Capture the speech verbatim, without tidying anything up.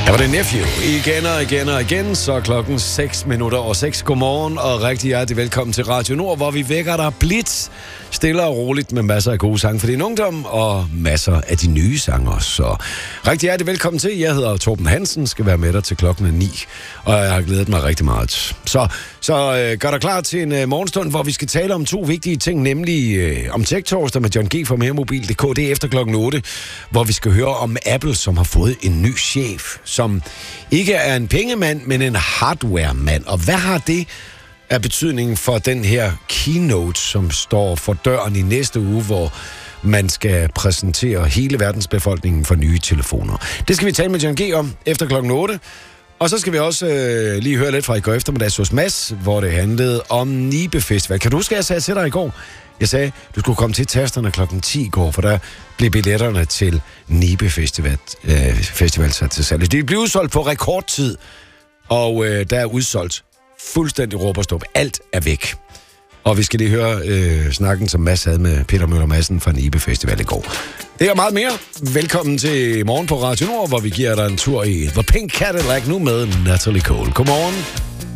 Her var det Nephew. Igen og igen og igen, så er klokken seks minutter og seks. Godmorgen og rigtig hjertelig velkommen til Radio Nord, hvor vi vækker dig blidt, stille og roligt med masser af gode sange for din ungdom og masser af de nye sange også. Så rigtig hjertelig velkommen til. Jeg hedder Torben Hansen, skal være med dig til klokken er ni, og jeg har glædet mig rigtig meget. Så, så øh, gør dig klar til en øh, morgenstund, hvor vi skal tale om to vigtige ting, nemlig øh, om Tech-torsdag med John G. fra Meremobil punktum d k. Det er efter klokken otte, hvor vi skal høre om Apple, som har fået en ny chef, som ikke er en pengemand, men en hardware-mand. Og hvad har det af betydning for den her keynote, som står for døren i næste uge, hvor man skal præsentere hele verdensbefolkningen for nye telefoner? Det skal vi tale med John G. om efter klokken otte. Og så skal vi også øh, lige høre lidt fra i går eftermiddags hos Mads, hvor det handlede om Nibe Festival. Kan du huske, at jeg sagde til dig i går? Jeg sagde, du skulle komme til tasterne klokken ti i går, for der blev billetterne til Nibe Festival, øh, Festival sat til salg. Det blev udsolgt på rekordtid, og øh, der er udsolgt fuldstændig råb og stop. Alt er væk. Og vi skal lige høre øh, snakken, som Mads havde med Peter Møller Madsen fra Nibe Festival i går. Det er meget mere. Velkommen til morgen på Radio Nord, hvor vi giver dig en tur i The Pink Cadillac nu med Natalie Cole. Godmorgen.